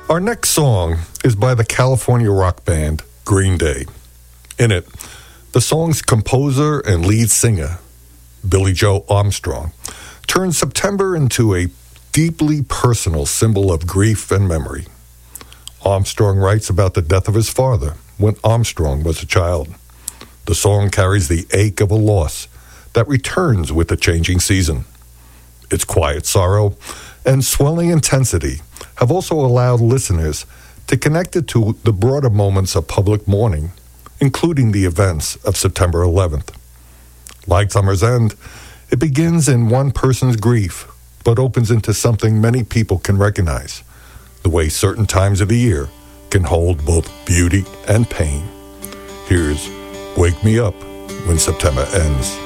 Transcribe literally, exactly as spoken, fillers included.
Our next song is by the California rock band Green Day. In it, the song's composer and lead singer, Billie Joe Armstrong, turns September into a deeply personal symbol of grief and memory. Armstrong writes about the death of his father when Armstrong was a child. The song carries the ache of a loss that returns with the changing season. Its quiet sorrow and swelling intensity have also allowed listeners to connect it to the broader moments of public mourning, including the events of September eleventh. Like Summer's End, it begins in one person's grief, but opens into something many people can recognize, the way certain times of the year can hold both beauty and pain. Here's Wake Me Up When September Ends.